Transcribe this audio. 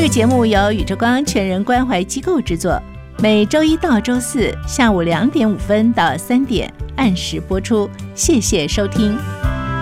个节目由宇宙光全人关怀机构制作，每周一到周四下午2点5分到3点按时播出。谢谢收听。